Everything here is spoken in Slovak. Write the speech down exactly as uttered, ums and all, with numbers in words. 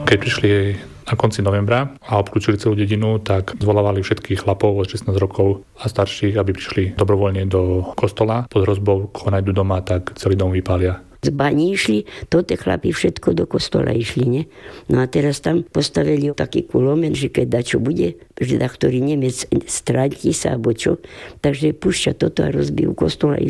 Keď prišli na konci novembra a obklúčili celú dedinu, tak zvolávali všetkých chlapov od šestnásť rokov a starších, aby prišli dobrovoľne do kostola. Pod hrozbou, koho nájdu doma, tak celý dom vypália. Z bani išli, to tie chlapi všetko do kostola išli, ne? No a teraz tam postavili taký kulomet, že keď dačo bude, že da ktorý Nemec stráti sa, alebo čo, takže púšťa toto a rozbijú kostola.